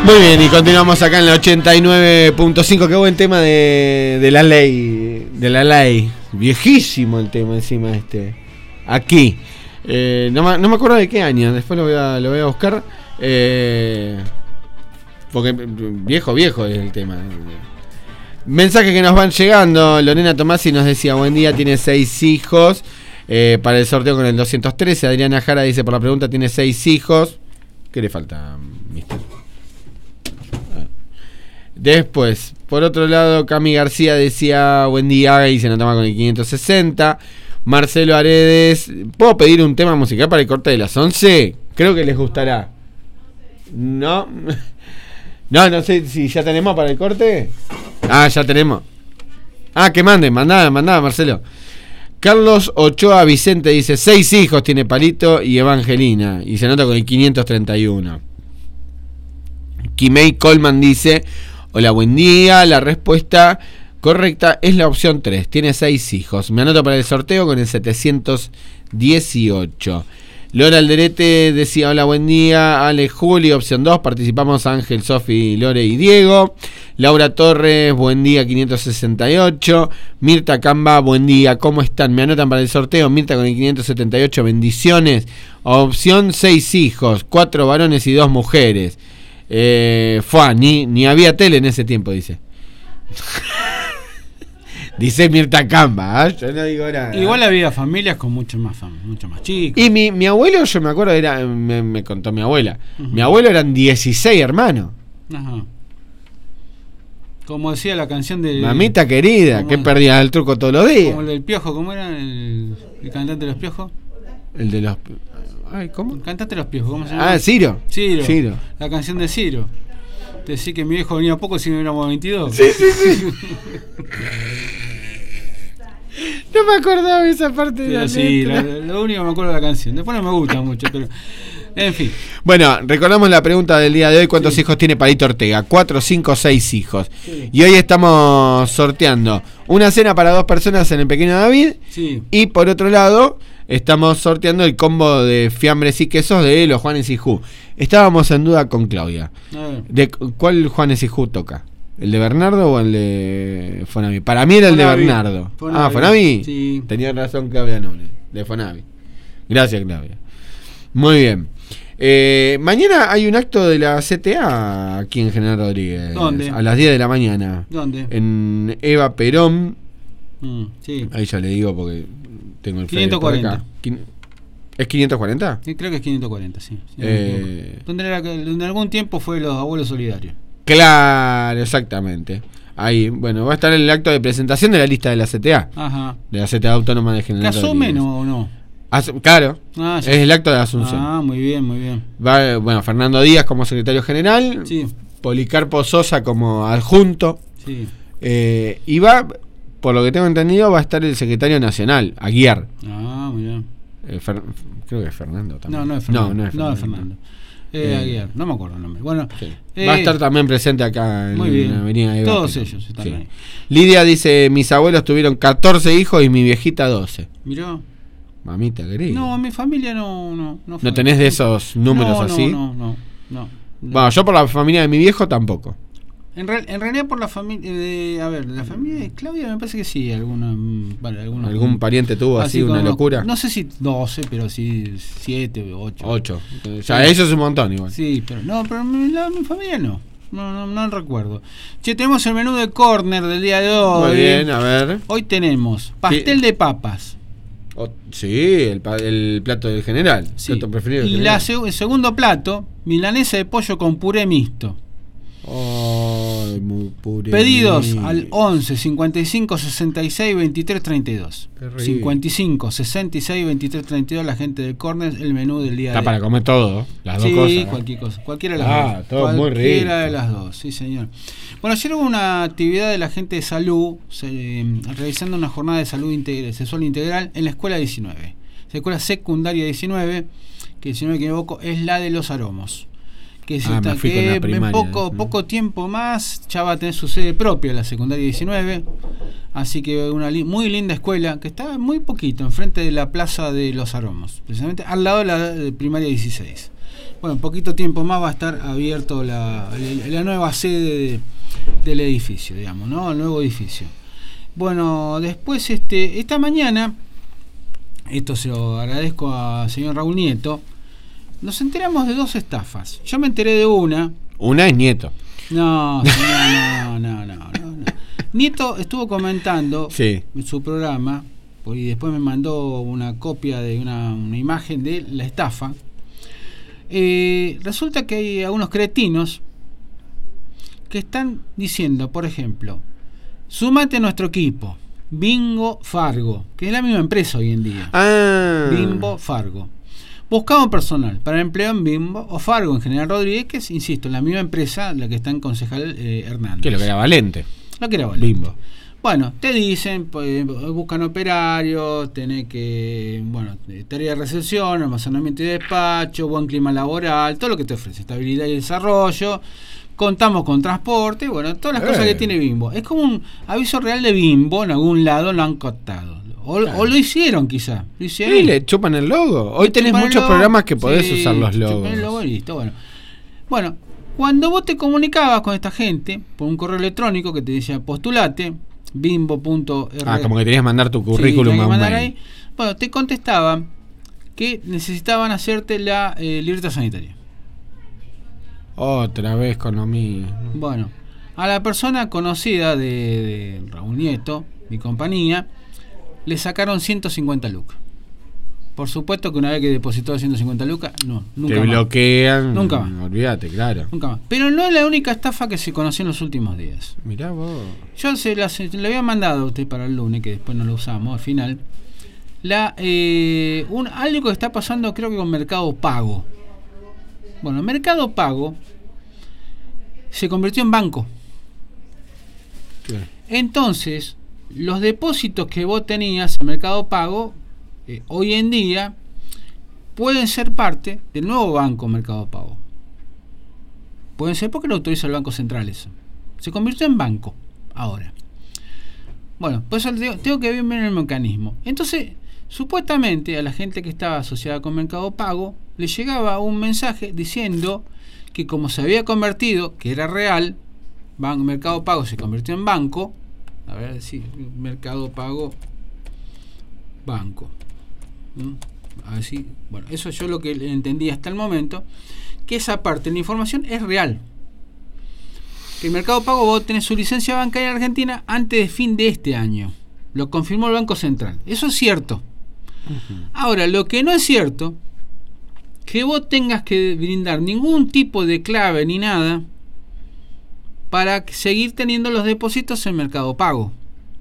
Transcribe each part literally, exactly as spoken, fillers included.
Muy bien, y continuamos acá en la ochenta y nueve punto cinco. Qué buen tema de, de la ley. De la ley. Viejísimo el tema encima este. Aquí. Eh, no, no me acuerdo de qué año. Después lo voy a, lo voy a buscar. Eh, porque viejo, viejo es el tema. Mensajes que nos van llegando. Lorena Tomasi nos decía: buen día, tiene seis hijos. Eh, para el sorteo con el doscientos trece. Adriana Jara dice: por la pregunta, tiene seis hijos. ¿Qué le falta, mister? Después, por otro lado, Cami García decía: buen día, y se nos toma con el quinientos sesenta. Marcelo Aredes: ¿puedo pedir un tema musical para el corte de las once? Creo que les gustará. No, no, no sé si ya tenemos para el corte. Ah, ya tenemos. Ah, que manden, mandá, mandá, Marcelo. Carlos Ochoa Vicente dice: seis hijos tiene Palito y Evangelina, y se nota con el quinientos treinta y uno. Kimei Coleman dice: hola, buen día. La respuesta correcta es la opción tres. Tiene seis hijos. Me anoto para el sorteo con el setecientos dieciocho. Lora Alderete decía: hola, buen día. Ale Juli, opción dos. Participamos Ángel, Sofi, Lore y Diego. Laura Torres, buen día, quinientos sesenta y ocho. Mirta Camba, buen día, ¿cómo están? Me anotan para el sorteo. Mirta con el quinientos setenta y ocho, bendiciones. Opción seis hijos, cuatro varones y dos mujeres. Eh, fue, ni, ni había tele en ese tiempo, dice. Dice Mirta Camba, ¿eh? Yo no digo nada. Igual había familias con mucho más fam- mucho más chicos. Y mi, mi abuelo, yo me acuerdo, era me, me contó mi abuela. Uh-huh. Mi abuelo eran dieciséis hermanos. Ajá. Como decía la canción de... Mamita querida, que perdía el truco todos los días. Como el del Piojo, ¿cómo era el, el cantante de los Piojos? El de los... Ay, ¿cómo? El cantante de los Piojos, ¿cómo se llama? Ah, Ciro. Ciro. Ciro. La canción de Ciro. Te decía que mi viejo venía poco si no éramos veintidós. Sí, sí, sí. No me acordaba esa parte de la sí, letra. lo, lo único que me acuerdo de la canción. Después no me gusta mucho, pero... En fin. Bueno, recordamos la pregunta del día de hoy: ¿cuántos sí. hijos tiene Palito Ortega? Cuatro, cinco, seis hijos. Sí. Y hoy estamos sorteando una cena para dos personas en el Pequeño David. Sí. Y por otro lado, estamos sorteando el combo de fiambres y quesos de los Juanes y Ju. Estábamos en duda con Claudia. ¿De cuál Juanes y Ju toca? ¿El de Bernardo o el de Fonavi? Para mí era el Fonavi. de Bernardo. Fonavi. Ah, ¿Fonavi? Sí. Tenía razón Claudia Noble, de Fonavi. Gracias, Claudia. Muy bien. Eh, mañana hay un acto de la C T A aquí en General Rodríguez. ¿Dónde? A las diez de la mañana. ¿Dónde? En Eva Perón. Mm, sí. Ahí ya le digo porque tengo el quinientos cuarenta. ¿Es quinientos cuarenta? Sí, creo que es quinientos cuarenta, sí. sí eh... donde, era, donde algún tiempo fue los Abuelos Solidarios. Claro, exactamente. Ahí, bueno, va a estar el acto de presentación de la lista de la C T A. Ajá. De la C T A Autónoma de General Rodríguez. ¿Asumen o no? As- claro, ah, es el acto de Asunción. Ah, muy bien, muy bien. Va, bueno, Fernando Díaz como secretario general, sí. Policarpo Sosa como adjunto, sí. eh, y va, por lo que tengo entendido, va a estar el secretario nacional, Aguiar. Ah, muy bien. Eh, Fer, creo que es Fernando también. No, no es Fernando. No, no es Fernando. No es Fernando. Eh, eh, Aguiar, no me acuerdo el nombre. Bueno, sí. eh, va a estar también presente acá en muy bien. la avenida Eva. Todos ellos están sí. ahí. Lidia dice: mis abuelos tuvieron catorce hijos y mi viejita doce. Mirá. Mamita querida. No, mi familia no no no, ¿No tenés de esos números no, así? No, no, no, no. Bueno, yo por la familia de mi viejo tampoco. En, re, en realidad por la familia de, a ver, la familia de Claudia me parece que sí, alguna, vale, alguna algún pariente tuvo así, así una como, locura. No sé si doce, pero sí siete o ocho. ocho. O sea, sí. Eso es un montón igual. Sí, pero no, pero mi, la, mi familia no. No, no, no recuerdo. Che, tenemos el menú de corner del día de hoy. Muy bien, a ver. Hoy tenemos pastel ¿Qué? de papas. Oh, sí, el, el plato del general. Sí. Plato preferido y la, el segundo plato, milanesa de pollo con puré mixto. Oh, muy puré Pedidos mixto. Al once, cincuenta y cinco, sesenta y seis, veintitrés, treinta y dos. cincuenta y cinco, sesenta y seis, veintitrés, treinta y dos. La gente del corner, el menú del día Está de para comer todo, las sí, dos cosas. Sí, cualquier cosa. Cualquiera de las ah, dos. Todo muy rico. Cualquiera de las dos, sí, señor. Bueno, ayer hubo una actividad de la gente de salud, se, eh, realizando una jornada de salud integral, sexual integral en la escuela diecinueve. La escuela secundaria diecinueve, que si no me equivoco es la de Los Aromos. Que, ah, está, que en poco, ¿no? poco tiempo más ya va a tener su sede propia, la secundaria diecinueve. Así que una li- muy linda escuela que está muy poquito enfrente de la plaza de Los Aromos, precisamente al lado de la de primaria dieciséis. bueno, poquito tiempo más va a estar abierto la, la nueva sede de, del edificio, digamos, ¿no? El nuevo edificio. Bueno, después, este, esta mañana, esto se lo agradezco al señor Raúl Nieto, nos enteramos de dos estafas. Yo me enteré de una. Una es Nieto. No, no, no, no, no, no. Nieto estuvo comentando sí. en su programa y después me mandó una copia de una, una imagen de la estafa. Eh, resulta que hay algunos cretinos que están diciendo, por ejemplo, súmate a nuestro equipo, Bingo Fargo, que es la misma empresa hoy en día. Ah. Bimbo Fargo. Buscamos personal para empleo en Bimbo o Fargo en General Rodríguez, que es, insisto, la misma empresa la que está en Concejal eh, Hernández. Que lo que era Valente. Lo que era Valente. Bimbo. Bueno, te dicen, pues, buscan operarios, tenés que, bueno, tarea de recepción, almacenamiento y despacho, buen clima laboral, todo lo que te ofrece, estabilidad y desarrollo, contamos con transporte, bueno, todas las eh. cosas que tiene Bimbo. Es como un aviso real de Bimbo, en algún lado lo han contado. O, claro. o lo hicieron quizá. Lo hicieron. Sí, le chupan el logo. Hoy tenés muchos programas que podés sí, usar los logos. El logo, listo, bueno. Bueno, cuando vos te comunicabas con esta gente por un correo electrónico que te decía postulate, bimbo punto r. Ah, como que tenías que mandar tu currículum sí, a un mail. Ahí. Bueno, te contestaban que necesitaban hacerte la eh, libreta sanitaria. Otra vez con lo mismo. Bueno, a la persona conocida de, de Raúl Nieto, mi compañía, le sacaron ciento cincuenta lucas. Por supuesto que una vez que depositó ciento cincuenta lucas, no, nunca te más. bloquean. Nunca más. Olvídate, claro. Nunca más. Pero no es la única estafa que se conoció en los últimos días. Mirá vos. Yo se la, se, le había mandado a usted para el lunes, que después no lo usamos al final. La eh, un, algo que está pasando creo que con Mercado Pago. Bueno, Mercado Pago se convirtió en banco. ¿Qué? Entonces, los depósitos que vos tenías en Mercado Pago, eh, hoy en día, pueden ser parte del nuevo banco Mercado Pago. Pueden ser porque lo autoriza el Banco Central eso. Se convirtió en banco ahora. Bueno, pues tengo, tengo que ver el mecanismo. Entonces, supuestamente a la gente que estaba asociada con Mercado Pago, le llegaba un mensaje diciendo que como se había convertido, que era real, Ban- Mercado Pago se convirtió en banco. A ver si Mercado Pago banco. ¿Mm? A ver si, bueno, eso yo lo que entendí hasta el momento, que esa parte de la información es real. Que el Mercado Pago vos tenés su licencia bancaria en Argentina antes de fin de este año. Lo confirmó el Banco Central. Eso es cierto. Uh-huh. Ahora, lo que no es cierto, que vos tengas que brindar ningún tipo de clave ni nada para seguir teniendo los depósitos en Mercado Pago.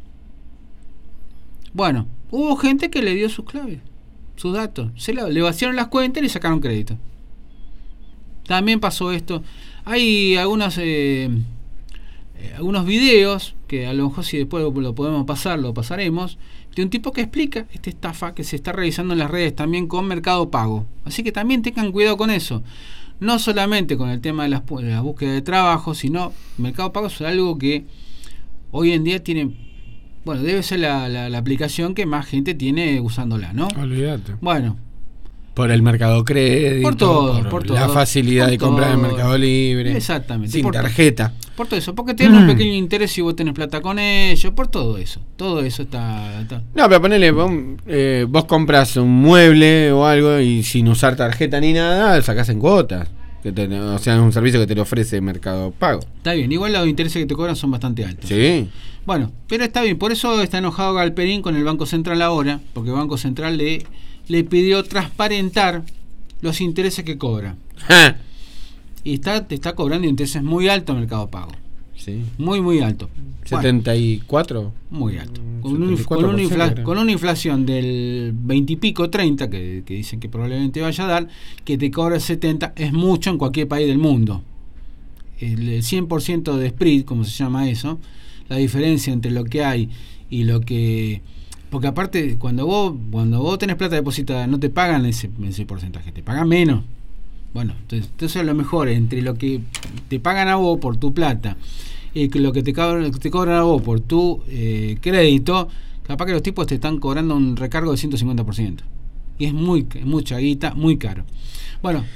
Bueno, hubo gente que le dio sus claves, sus datos, se le, le vaciaron las cuentas y le sacaron crédito. También pasó esto. Hay algunos eh, eh, algunos videos que a lo mejor si después lo podemos pasar, lo pasaremos, de un tipo que explica esta estafa que se está realizando en las redes también con Mercado Pago. Así que también tengan cuidado con eso. No solamente con el tema de las, de la búsqueda de trabajo, sino Mercado Pago es algo que hoy en día tiene, bueno, debe ser la, la, la aplicación que más gente tiene usándola, ¿no? Olvídate. Bueno. Por el Mercado Crédito, por todo, por, por todo, la facilidad por de comprar todo. en Mercado Libre. Exactamente. Sin por tarjeta. Por todo eso, porque tienen mm. un pequeño interés si vos tenés plata con ellos, por todo eso. Todo eso está... está. No, pero ponele, vos, eh, vos compras un mueble o algo y sin usar tarjeta ni nada, sacás en cuotas. Que te, o sea, es un servicio que te lo ofrece Mercado Pago. Está bien, igual los intereses que te cobran son bastante altos. Sí. Bueno, pero está bien, por eso está enojado Galperín con el Banco Central ahora, porque el Banco Central le, le pidió transparentar los intereses que cobra. ¡Ja! Y está, te está cobrando intereses muy altos Mercado Pago. Sí. Muy, muy alto. ¿setenta y cuatro? Bueno, muy alto. Con, un, con, una infla, con una inflación del veinte y pico, treinta, que, que dicen que probablemente vaya a dar, que te cobra el setenta, es mucho en cualquier país del mundo. El, el cien por ciento de spread, como se llama eso, la diferencia entre lo que hay y lo que... Porque aparte, cuando vos cuando vos tenés plata depositada, no te pagan ese, ese porcentaje, te pagan menos. Bueno, entonces, entonces lo mejor entre lo que te pagan a vos por tu plata y que lo que te cobran, te cobran a vos por tu eh, crédito, capaz que los tipos te están cobrando un recargo de ciento cincuenta por ciento. Y es muy mucha guita, muy caro. Bueno,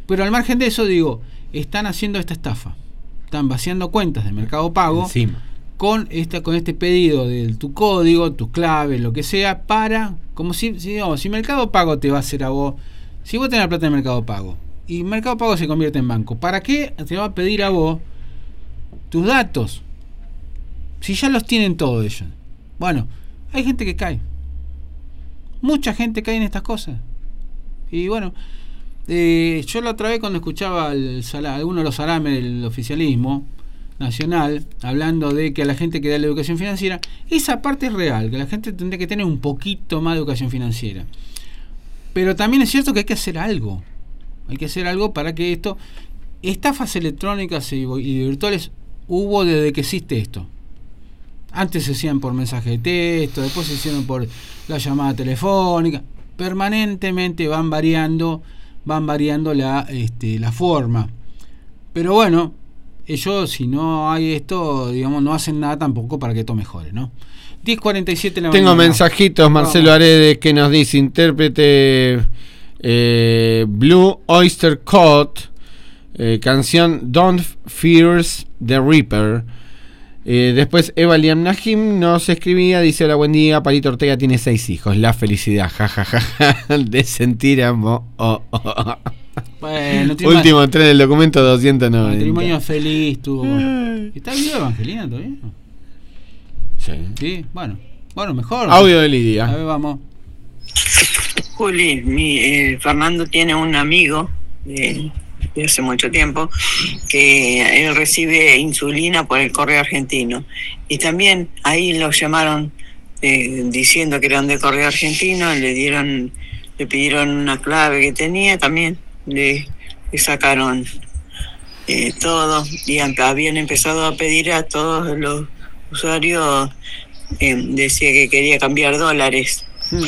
Pero al margen de eso, digo, están haciendo esta estafa. Están vaciando cuentas de Mercado Pago Encima. con esta con este pedido de tu código, tus claves, lo que sea, para, como si, si, digamos, si Mercado Pago te va a hacer a vos, si vos tenés la plata de Mercado Pago y Mercado Pago se convierte en banco, ¿para qué te va a pedir a vos tus datos? Si ya los tienen todos ellos. Bueno, hay gente que cae. Mucha gente cae en estas cosas. Y bueno, eh, yo la otra vez cuando escuchaba el sala, alguno de los salames del oficialismo nacional, hablando de que a la gente que da la educación financiera, esa parte es real, que la gente tendría que tener un poquito más de educación financiera. Pero también es cierto que hay que hacer algo. Hay que hacer algo para que esto... Estafas electrónicas y, y virtuales hubo desde que existe esto. Antes se hacían por mensaje de texto, después se hicieron por la llamada telefónica. Permanentemente van variando, van variando la, este, la forma. Pero bueno, ellos si no hay esto, digamos, no hacen nada tampoco para que esto mejore, ¿no? diez cuarenta y siete la Tengo mañana. mensajitos, Marcelo Aredes, que nos dice, intérprete eh, Blue Oyster Cult, eh, canción Don't Fears the Reaper. Eh, después Eva Liam Najim nos escribía, dice: hola, buen día, Palito Ortega tiene seis hijos, la felicidad, jajaja, ja, ja, ja, de sentir amor. Oh, oh, oh. Bueno, último más... tren del documento doscientos noventa. Matrimonio feliz, tuvo. ¿Está viva Evangelina todavía? Sí. Sí, bueno. Bueno, mejor. Audio de Lidia. A ver, vamos. Juli, mi, eh, Fernando tiene un amigo de, de hace mucho tiempo que él recibe insulina por el correo argentino. Y también ahí lo llamaron eh, diciendo que eran de correo argentino, le dieron, le pidieron una clave que tenía, también le, le sacaron eh, todo y habían empezado a pedir a todos los usuarios, eh, decía que quería cambiar dólares. Hmm.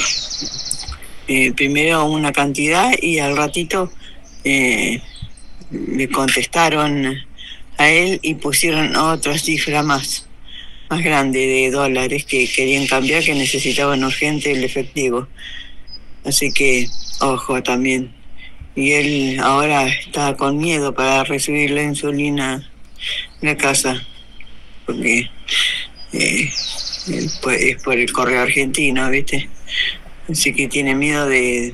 Eh, primero una cantidad y al ratito eh, le contestaron a él y pusieron otra cifra más, más grande de dólares que querían cambiar, que necesitaban urgente el efectivo. Así que, ojo también. Y él ahora está con miedo para recibir la insulina en la casa, porque eh, es por el correo argentino, ¿viste? Así que tiene miedo de,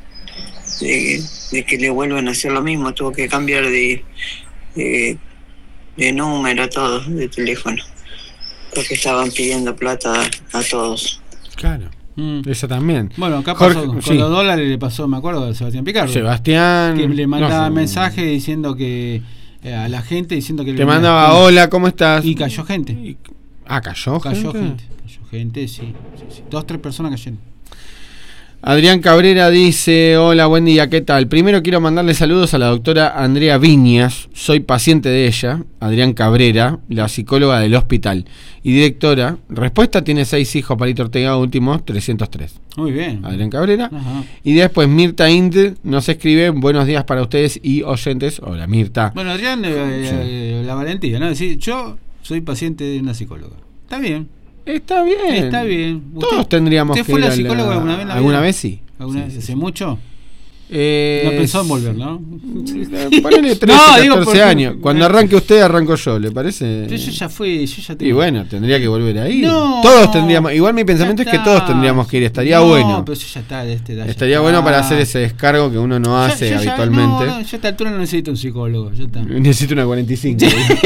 de, de que le vuelvan a hacer lo mismo. Tuvo que cambiar de, de, de número, todo, de teléfono, porque estaban pidiendo plata a, a todos. Claro, mm. Eso también. Bueno, acá pasó, Jorge, con sí. los dólares le pasó, me acuerdo, a Sebastián Picardo. Sebastián. Que le mandaba no, mensajes diciendo que eh, a la gente, diciendo que... Te mandaba, le, hola, ¿cómo estás? Y cayó gente. Y, ah, ¿cayó, cayó gente? gente. Cayó gente, sí, sí, sí. Dos, tres personas cayeron. Adrián Cabrera dice: hola, buen día, ¿qué tal? Primero quiero mandarle saludos a la doctora Andrea Viñas, soy paciente de ella, Adrián Cabrera, la psicóloga del hospital y directora. Respuesta: tiene seis hijos, Palito Ortega, últimos trescientos tres. Muy bien. Adrián Cabrera. Ajá. Y después Mirta Ind nos escribe: buenos días para ustedes y oyentes. Hola, Mirta. Bueno, Adrián, eh, sí. eh, la valentía, ¿no? Decir, yo soy paciente de una psicóloga. Está bien. Está bien. Está bien. Todos tendríamos que ir. ¿Usted fue la psicóloga la... alguna vez? La ¿Alguna vez sí? ¿Alguna sí, vez? sí, ¿Hace sí. mucho? Eh, no pensó en volver, ¿no? Ponele trece, no, catorce digo por... años. Cuando arranque usted, arranco yo, ¿le parece? Yo, yo ya fui, yo ya tengo... Y bueno, tendría que volver ahí. No, todos tendríamos, igual mi pensamiento es que todos tendríamos que ir, estaría no, bueno. No, pero yo ya está, este, ya estaría está. bueno para hacer ese descargo que uno no hace yo, yo ya, habitualmente. No, no, yo a esta altura no necesito un psicólogo. Ya está. Necesito una cuarenta y cinco.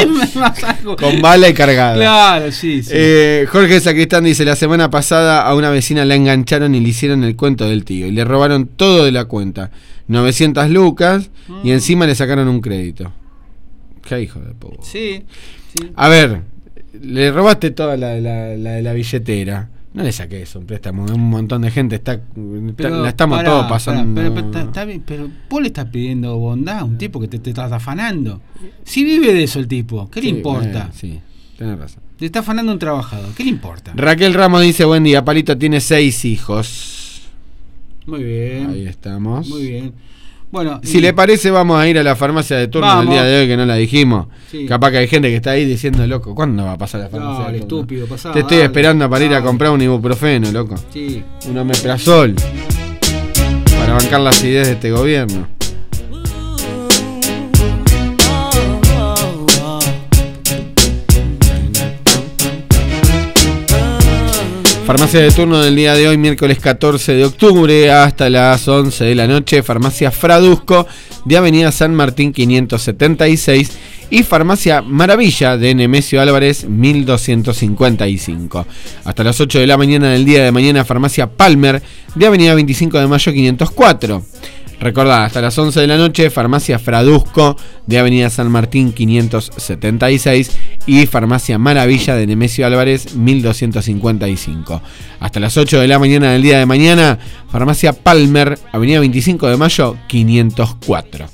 Con bala y cargada. Claro, sí, sí. Eh, Jorge Sacristán dice: la semana pasada a una vecina la engancharon y le hicieron el cuento del tío. Y le robaron todo de la cuenta. novecientas lucas y encima le sacaron un crédito. Qué hijo de puta. Sí, sí. A ver, le robaste toda la, la, la, la billetera. No le saques un préstamo. Un montón de gente está, está la estamos pará, todos pasando. Pará, pero, pero, está bien, pero vos le estás pidiendo bondad a un tipo que te, te está afanando. Si vive de eso el tipo, ¿qué sí, le importa? Eh, sí, tenés razón. Le está afanando un trabajador, ¿qué le importa? Raquel Ramos dice: buen día, Palito tiene seis hijos. Muy bien. Ahí estamos. Muy bien. Bueno, si y... le parece, vamos a ir a la farmacia de turno el día de hoy, que no la dijimos. Sí. Capaz que hay gente que está ahí diciendo: loco, ¿cuándo va a pasar la farmacia no, de turno? Estúpido, pasá, te estoy dale, esperando para dale. ir a comprar un ibuprofeno, loco. Sí. Un omeprazol. Para bancar las ideas de este gobierno. Farmacia de turno del día de hoy, miércoles catorce de octubre, hasta las once de la noche, Farmacia Fradusco, de Avenida San Martín quinientos setenta y seis, y Farmacia Maravilla, de Nemesio Álvarez mil doscientos cincuenta y cinco. Hasta las ocho de la mañana del día de mañana, Farmacia Palmer, de Avenida veinticinco de mayo quinientos cuatro. Recordá, hasta las once de la noche, Farmacia Fradusco, de Avenida San Martín quinientos setenta y seis, y Farmacia Maravilla, de Nemesio Álvarez mil doscientos cincuenta y cinco. Hasta las ocho de la mañana del día de mañana, Farmacia Palmer, Avenida veinticinco de mayo quinientos cuatro.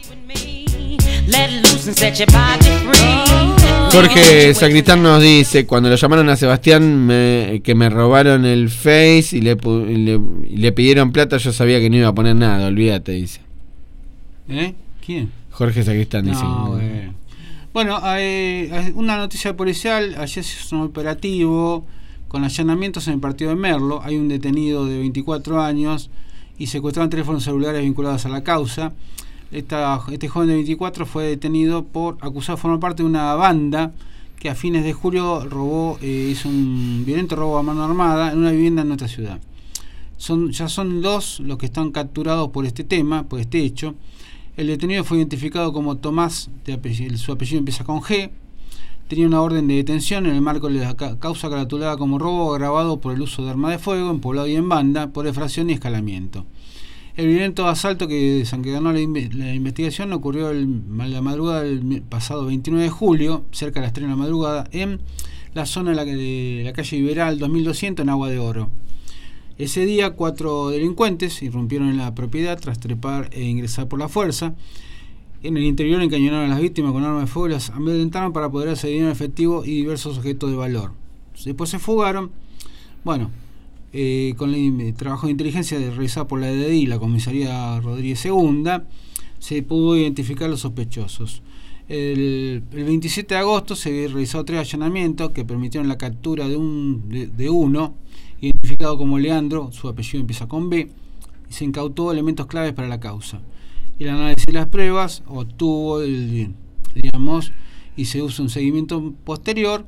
Jorge Sacristán nos dice: cuando lo llamaron a Sebastián me, que me robaron el Face y le, y le, y le pidieron plata, yo sabía que no iba a poner nada, olvídate, dice. ¿Eh? ¿Quién? Jorge Sacristán dice. No, bueno, bueno eh, una noticia policial: ayer se hizo un operativo con allanamientos en el partido de Merlo. Hay un detenido de veinticuatro años y secuestraron teléfonos celulares vinculados a la causa. Esta, este joven de veinticuatro fue detenido por acusado de formar parte de una banda que a fines de julio robó, eh, hizo un violento robo a mano armada en una vivienda en nuestra ciudad. Son, ya son dos los que están capturados por este tema, por este hecho. El detenido fue identificado como Tomás, de apellido, su apellido empieza con G. Tenía una orden de detención en el marco de la causa caratulada como robo agravado por el uso de arma de fuego en poblado y en banda, por efracción y escalamiento. El violento asalto que desencadenó la, la investigación ocurrió el, la madrugada del pasado veintinueve de julio, cerca de las tres de la madrugada, en la zona de la, de la calle Iberal dos mil doscientos en Agua de Oro. Ese día, cuatro delincuentes irrumpieron en la propiedad tras trepar e ingresar por la fuerza. En el interior encañonaron a las víctimas con armas de fuego y las amedrentaron para poder hacer dinero efectivo y diversos objetos de valor. Después se fugaron. Bueno, Eh, con el trabajo de inteligencia de, realizado por la D D I y la comisaría Rodríguez Segunda, se pudo identificar los sospechosos. El, el veintisiete de agosto se realizaron tres allanamientos que permitieron la captura de, un, de, de uno, identificado como Leandro, su apellido empieza con B, y se incautó elementos claves para la causa. Y el análisis de las pruebas obtuvo el, digamos, y se usa un seguimiento posterior.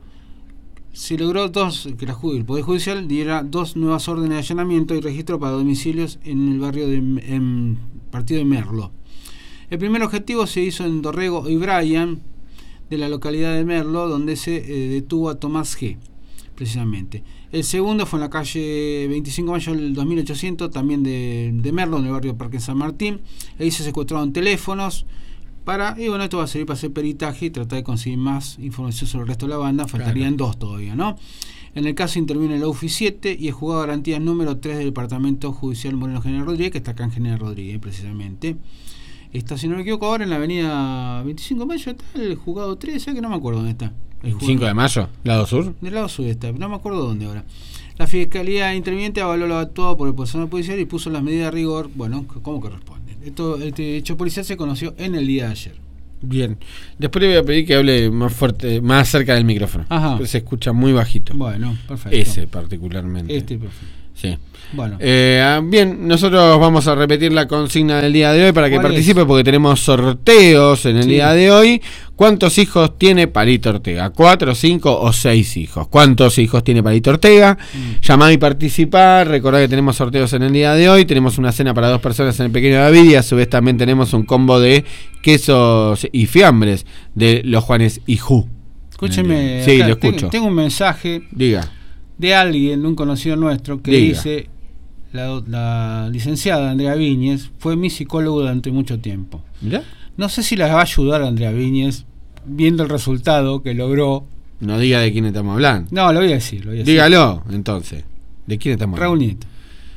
Se logró dos, que la, el Poder Judicial diera dos nuevas órdenes de allanamiento y registro para domicilios en el barrio de en partido de Merlo. El primer objetivo se hizo en Dorrego y Bryan, de la localidad de Merlo, donde se eh, detuvo a Tomás G, precisamente. El segundo fue en la calle veinticinco de mayo del dos mil ochocientos, también de, de Merlo, en el barrio Parque San Martín. Ahí se secuestraron teléfonos. Para, y bueno, esto va a servir para hacer peritaje y tratar de conseguir más información sobre el resto de la banda. Faltarían claro. dos todavía, ¿no? En el caso interviene el O F I siete y el juzgado de garantías número tres del Departamento Judicial Moreno General Rodríguez, que está acá en General Rodríguez, precisamente. Está, si no me equivoco, ahora en la avenida veinticinco de mayo está el juzgado tres, ¿sabes? Que no me acuerdo dónde está. El ¿cinco de mayo? ¿Lado sur? Del lado sur está, no me acuerdo dónde ahora. La Fiscalía Interviniente avaló lo actuado por el personal policial y puso las medidas de rigor, bueno, como corresponde. Esto, este hecho policial se conoció en el día de ayer. Bien. Después le voy a pedir que hable más fuerte, más cerca del micrófono. Ajá. Se escucha muy bajito. Bueno, perfecto. Ese particularmente. Este, perfecto. Sí. Bueno. Eh, bien, nosotros vamos a repetir la consigna del día de hoy para que participe, es? porque tenemos sorteos en el sí. día de hoy. ¿Cuántos hijos tiene Palito Ortega? ¿Cuatro, cinco o seis hijos? ¿Cuántos hijos tiene Palito Ortega? Mm. Llamá y participar. Recordá que tenemos sorteos en el día de hoy. Tenemos una cena para dos personas en el Pequeño David y a su vez también tenemos un combo de quesos y fiambres de los Juanes y Ju. Escúcheme. Sí, lo escucho. Tengo, tengo un mensaje. Diga. De alguien, de un conocido nuestro, que Diga. dice: la, la licenciada Andrea Viñez fue mi psicólogo durante mucho tiempo. ¿Mirá? No sé si la va a ayudar Andrea Viñez, viendo el resultado que logró. No diga de quién estamos hablando. No, lo voy a decir. Lo voy a Dígalo, decir. entonces. ¿De quién estamos Raúl hablando? Nieto.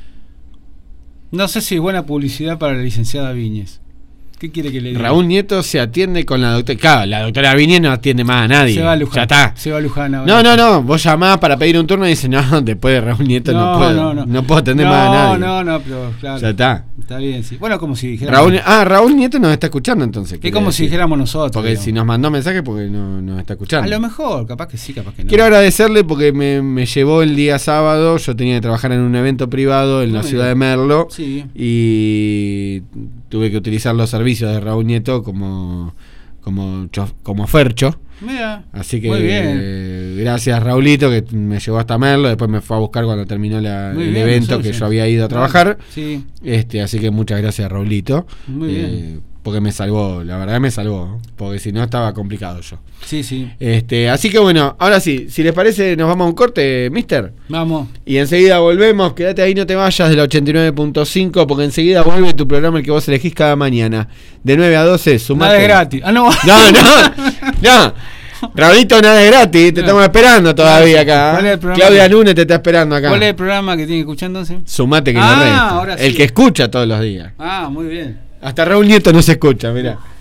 No sé si es buena publicidad para la licenciada Viñez. ¿Qué quiere que le diga? Raúl Nieto se atiende con la doctora. Claro, la doctora Viñez no atiende más a nadie. Se va a Luján. Ya está. Se va a Luján ahora. No, no, no. Vos llamás para pedir un turno y dices, no, después de Raúl Nieto no, no puedo. No, no. no puedo atender no, más a nadie. No, no, no, pero claro. Ya está. Está bien, sí. Bueno, como si dijéramos. Raúl, ah, Raúl Nieto nos está escuchando entonces. Es como decir? si dijéramos nosotros. Porque digamos. Si nos mandó mensaje, porque no nos está escuchando. A lo mejor, capaz que sí, capaz que no. Quiero agradecerle porque me, me llevó el día sábado. Yo tenía que trabajar en un evento privado en no, la ciudad de Merlo. Sí. Y tuve que utilizar los servicios de Raúl Nieto como como chof, como Fercho. Mira, así que muy bien. Eh, gracias Raulito, que me llevó hasta Merlo, después me fue a buscar cuando terminó la, el bien, evento que yo había ido a trabajar. Sí. Este, así que muchas gracias Raulito. Muy eh, bien. Porque me salvó, la verdad me salvó, porque si no estaba complicado yo. Sí, sí. Este, así que bueno, ahora sí, si les parece nos vamos a un corte, mister. Vamos. Y enseguida volvemos, quédate ahí, no te vayas de la ochenta y nueve punto cinco, porque enseguida vuelve tu programa, el que vos elegís cada mañana. De nueve a doce, sumate. Nada es gratis. Ah, no. No, no, no. Raulito, nada es gratis, te No. estamos esperando todavía acá. ¿Cuál es el programa? Claudia Núñez te está esperando acá. ¿Cuál es el programa que tiene que escuchar entonces? Sumate que Ah, no resta. ahora sí. El que escucha todos los días. Ah, muy bien. Hasta Raúl Nieto no se escucha, mirá.